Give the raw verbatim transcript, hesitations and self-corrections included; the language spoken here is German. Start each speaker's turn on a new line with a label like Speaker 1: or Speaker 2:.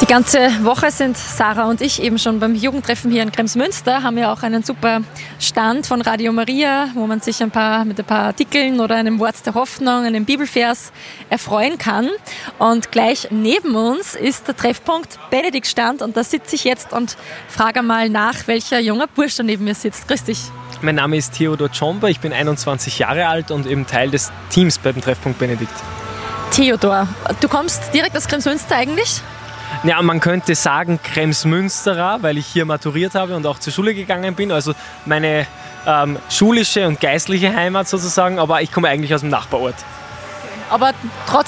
Speaker 1: ganze Woche sind Sarah und ich eben schon beim Jugendtreffen hier in Kremsmünster, haben ja auch einen super Stand von Radio Maria, wo man sich ein paar, mit ein paar Artikeln oder einem Wort der Hoffnung, einem Bibelvers erfreuen kann. Und gleich neben uns ist der Treffpunkt Benediktstand und da sitze ich jetzt und frage mal nach, welcher junger Bursche neben mir sitzt. Grüß dich.
Speaker 2: Mein Name ist Theodor Tschomber, ich bin einundzwanzig Jahre alt und eben Teil des Teams beim Treffpunkt Benedikt.
Speaker 1: Theodor, du kommst direkt aus Kremsmünster eigentlich?
Speaker 2: Ja, man könnte sagen Kremsmünsterer, weil ich hier maturiert habe und auch zur Schule gegangen bin. Also meine ähm, schulische und geistliche Heimat sozusagen, aber ich komme eigentlich aus dem Nachbarort.
Speaker 1: Aber trotzdem